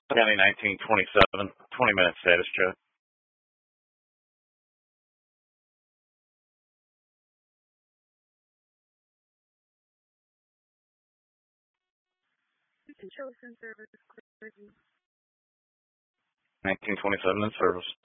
County 1927, 20-minute status check. Chosen service. 1927 in service.